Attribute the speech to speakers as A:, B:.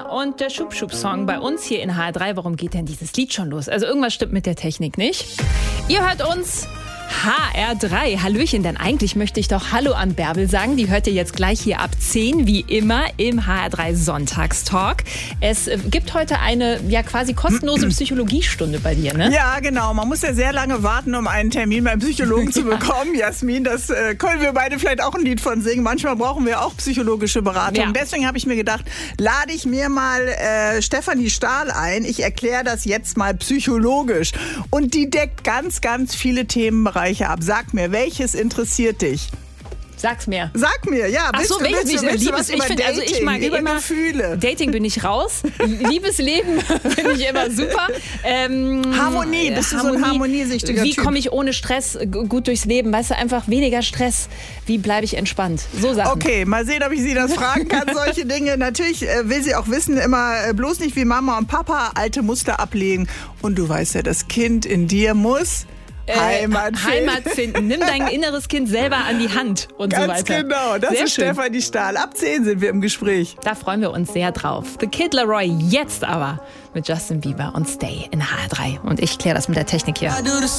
A: und der Schub-Schub-Song bei uns hier in HR3. Warum geht denn dieses Lied schon los? Also irgendwas stimmt mit der Technik nicht. Ihr hört uns HR3. Hallöchen, denn eigentlich möchte ich doch Hallo an Bärbel sagen. Die hört ihr jetzt gleich hier ab 10, wie immer, im HR3 Sonntagstalk. Es gibt heute eine quasi kostenlose Psychologiestunde bei dir, ne?
B: Ja, genau. Man muss ja sehr lange warten, um einen Termin beim Psychologen zu bekommen. Jasmin, das können wir beide vielleicht auch ein Lied von singen. Manchmal brauchen wir auch psychologische Beratung.
A: Ja.
B: Deswegen habe ich mir gedacht, lade ich mir mal Stefanie Stahl ein. Ich erkläre das jetzt mal psychologisch. Und die deckt ganz, ganz viele Themenbereiche ab. Sag mir, welches interessiert dich?
A: Sag's mir.
B: Sag mir, ja.
A: Ach so, welches nicht? Ich mag
B: über
A: immer
B: Gefühle.
A: Dating bin ich raus. Liebesleben finde ich immer super.
B: Harmonie, bist du so ein harmoniesüchtiger
A: Wie
B: Typ?
A: komme ich ohne Stress gut durchs Leben? Weißt du, einfach weniger Stress. Wie bleibe ich entspannt? So Sachen.
B: Okay, mal sehen, ob ich Sie das fragen kann. Solche Dinge. Natürlich will sie auch wissen, immer bloß nicht wie Mama und Papa alte Muster ablegen. Und du weißt ja, das Kind in dir muss Heimat
A: finden. Nimm dein inneres Kind selber an die Hand und
B: Ganz
A: so weiter.
B: Genau, das
A: Sehr
B: ist
A: schön.
B: Stefanie Stahl. Ab 10 sind wir im Gespräch.
A: Da freuen wir uns sehr drauf. The Kid Laroi jetzt aber mit Justin Bieber und Stay in HR3. Und ich kläre das mit der Technik hier.